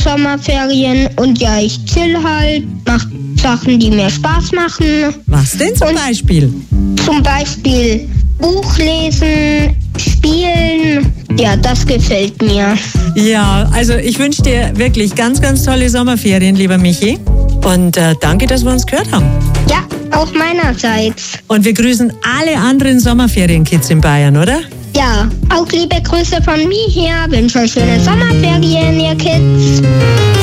Sommerferien und ja, ich chill halt, mach Sachen, die mir Spaß machen. Was denn zum Beispiel? Zum Beispiel Buch lesen, spielen. Ja, das gefällt mir. Ja, also ich wünsche dir wirklich ganz, ganz tolle Sommerferien, lieber Michi. Und danke, dass wir uns gehört haben. Ja, auch meinerseits. Und wir grüßen alle anderen Sommerferienkids in Bayern, oder? Ja, auch liebe Grüße von mir her. Wünsche euch schöne Sommerferien, ihr Kids.